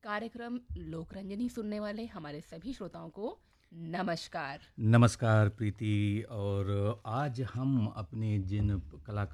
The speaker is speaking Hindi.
कार्यक्रम लोकरंजनी सुनने वाले हमारे सभी श्रोताओं को नमस्कार। नमस्कार प्रीति। और आज हम अपने जिन कलाकारों